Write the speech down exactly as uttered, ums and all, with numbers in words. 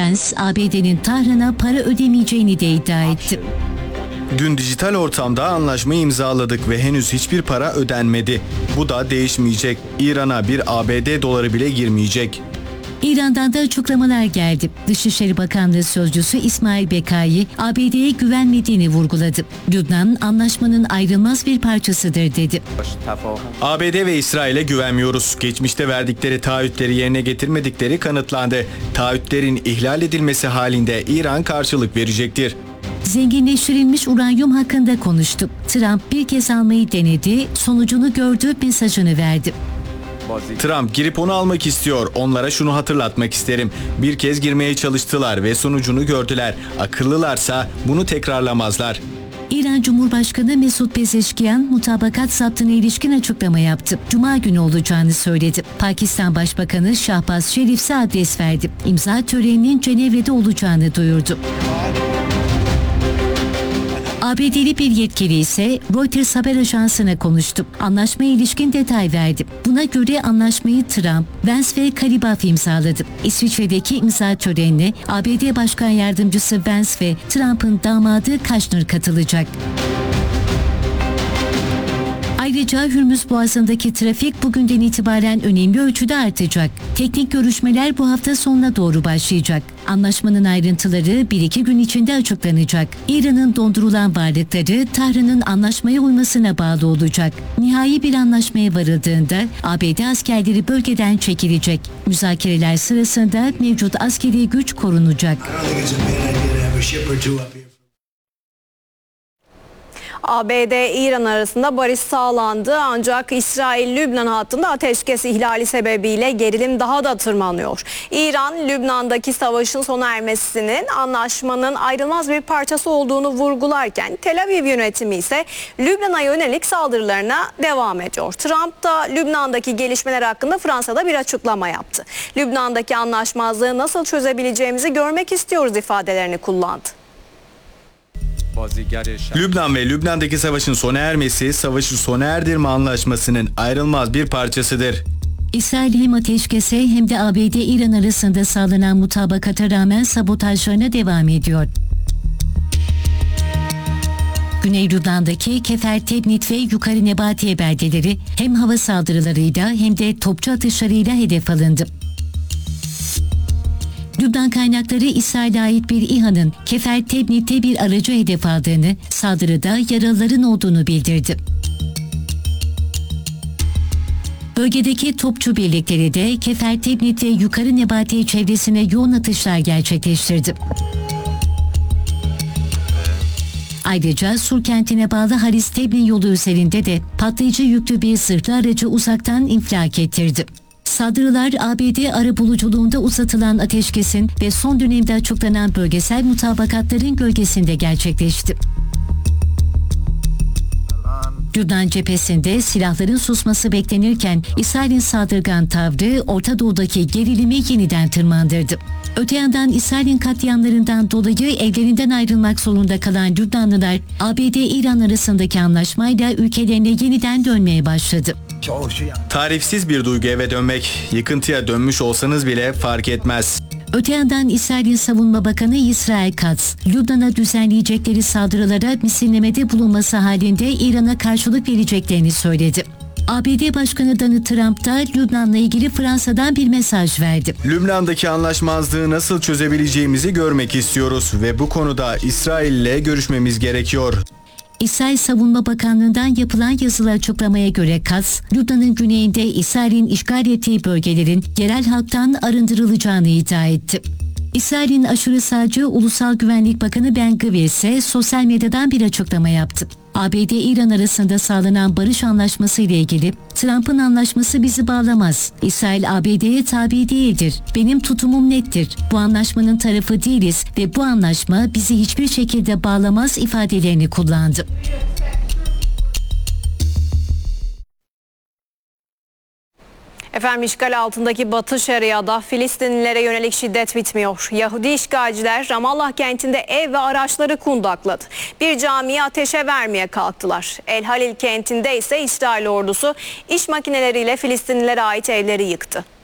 Vance, A B D'nin Tahran'a para ödemeyeceğini de iddia etti. Dün dijital ortamda anlaşmayı imzaladık ve henüz hiçbir para ödenmedi. Bu da değişmeyecek. İran'a bir A B D doları bile girmeyecek. İran'dan da açıklamalar geldi. Dışişleri Bakanlığı Sözcüsü İsmail Bekai, A B D'ye güvenmediğini vurguladı. Lübnan, anlaşmanın ayrılmaz bir parçasıdır dedi. A B D ve İsrail'e güvenmiyoruz. Geçmişte verdikleri taahhütleri yerine getirmedikleri kanıtlandı. Taahhütlerin ihlal edilmesi halinde İran karşılık verecektir. Zenginleştirilmiş uranyum hakkında konuştu. Trump bir kez almayı denedi, sonucunu gördü mesajını verdi. Trump girip onu almak istiyor. Onlara şunu hatırlatmak isterim. Bir kez girmeye çalıştılar ve sonucunu gördüler. Akıllılarsa bunu tekrarlamazlar. İran Cumhurbaşkanı Mesut Pezeşkiyan mutabakat zaptına ilişkin açıklama yaptı. Cuma günü olacağını söyledi. Pakistan Başbakanı Şahbaz Şerif ise adres verdi. İmza töreninin Cenevre'de olacağını duyurdu. A B D'li bir yetkili ise Reuters haber ajansına konuştu. Anlaşmaya ilişkin detay verdi. Buna göre anlaşmayı Trump, Vance ve Karibaf imzaladı. İsviçre'deki imza törenine A B D Başkan Yardımcısı Vance ve Trump'ın damadı Kushner katılacak. Ayrıca Hürmüz Boğazı'ndaki trafik bugünden itibaren önemli ölçüde artacak. Teknik görüşmeler bu hafta sonuna doğru başlayacak. Anlaşmanın ayrıntıları bir iki gün içinde açıklanacak. İran'ın dondurulan varlıkları Tahran'ın anlaşmaya uymasına bağlı olacak. Nihai bir anlaşmaya varıldığında A B D askerleri bölgeden çekilecek. Müzakereler sırasında mevcut askeri güç korunacak. A B D-İran arasında barış sağlandı ancak İsrail-Lübnan hattında ateşkes ihlali sebebiyle gerilim daha da tırmanıyor. İran, Lübnan'daki savaşın sona ermesinin anlaşmanın ayrılmaz bir parçası olduğunu vurgularken Tel Aviv yönetimi ise Lübnan'a yönelik saldırılarına devam ediyor. Trump da Lübnan'daki gelişmeler hakkında Fransa'da bir açıklama yaptı. Lübnan'daki anlaşmazlığı nasıl çözebileceğimizi görmek istiyoruz ifadelerini kullandı. Lübnan ve Lübnan'daki savaşın sona ermesi, savaşı sona erdirme anlaşmasının ayrılmaz bir parçasıdır. İsrail hem ateşkese hem de A B D-İran arasında sağlanan mutabakata rağmen sabotajlarına devam ediyor. Güney Lübnan'daki Kefer Tebnit ve Yukarı Nebatiye beldeleri hem hava saldırılarıyla hem de topçu atışlarıyla hedef alındı. Lübnan kaynakları İsrail'e ait bir İHA'nın Kefer Tebnit'te bir aracı hedef aldığını, saldırıda yaralıların olduğunu bildirdi. Bölgedeki topçu birlikleri de Kefer Tebnit ve Yukarı Nebatiye çevresine yoğun atışlar gerçekleştirdi. Ayrıca Sur kentine bağlı Haris Tebni yolu üzerinde de patlayıcı yüklü bir zırhlı aracı uzaktan infilak ettirdi. Saldırılar A B D arabuluculuğunda uzatılan ateşkesin ve son dönemde açıklanan bölgesel mutabakatların gölgesinde gerçekleşti. Lübnan cephesinde silahların susması beklenirken İsrail'in saldırgan tavrı Orta Doğu'daki gerilimi yeniden tırmandırdı. Öte yandan İsrail'in katliamlarından dolayı evlerinden ayrılmak zorunda kalan Lübnanlılar A B D-İran arasındaki anlaşmayla ülkelerine yeniden dönmeye başladı. Tarifsiz bir duygu eve dönmek. Yıkıntıya dönmüş olsanız bile fark etmez. Öte yandan İsrail'in Savunma Bakanı Israel Katz, Lübnan'a düzenleyecekleri saldırılara misillemede bulunması halinde İran'a karşılık vereceklerini söyledi. A B D Başkanı Donald Trump da Lübnan'la ilgili Fransa'dan bir mesaj verdi. Lübnan'daki anlaşmazlığı nasıl çözebileceğimizi görmek istiyoruz ve bu konuda İsrail ile görüşmemiz gerekiyor. İsrail Savunma Bakanlığı'ndan yapılan yazılı açıklamaya göre Katz, Lübnan'ın güneyinde İsrail'in işgal ettiği bölgelerin yerel halktan arındırılacağını iddia etti. İsrail'in aşırı sağcı Ulusal Güvenlik Bakanı Ben Gvir ise sosyal medyadan bir açıklama yaptı. A B D-İran arasında sağlanan barış anlaşması ile ilgili Trump'ın anlaşması bizi bağlamaz. İsrail A B D'ye tabi değildir. Benim tutumum nettir. Bu anlaşmanın tarafı değiliz ve bu anlaşma bizi hiçbir şekilde bağlamaz ifadelerini kullandı. Efendim işgal altındaki Batı Şeria'da Filistinlilere yönelik şiddet bitmiyor. Yahudi işgalciler Ramallah kentinde ev ve araçları kundakladı. Bir camiyi ateşe vermeye kalktılar. El Halil kentinde ise İsrail ordusu iş makineleriyle Filistinlilere ait evleri yıktı.